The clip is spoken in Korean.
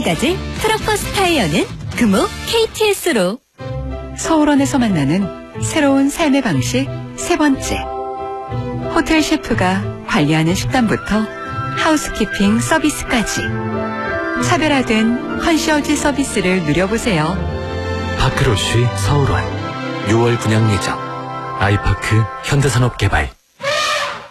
지금까지 트럭버스 타이어는 금호 KTS로. 서울원에서 만나는 새로운 삶의 방식 세 번째. 호텔 셰프가 관리하는 식단부터 하우스키핑 서비스까지 차별화된 컨시어지 서비스를 누려보세요. 파크로쉬 서울원 6월 분양 예정. 아이파크 현대산업개발.